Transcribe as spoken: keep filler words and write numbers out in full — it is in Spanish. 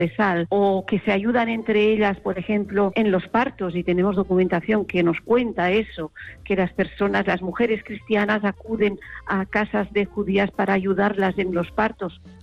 de sal, o que se ayudan entre ellas, por ejemplo, en los partos, y tenemos documentación que nos cuenta eso, que las personas, las mujeres cristianas acuden a casas de judías para ayudarlas en los partos.